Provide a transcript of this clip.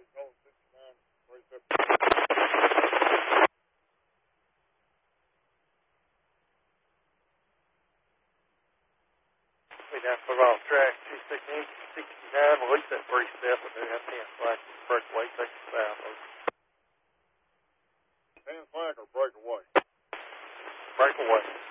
We down for off track 216, 69. We'll reach that first step with the F10 flag. Breakaway, take us south. 10 flag or breakaway? Breakaway.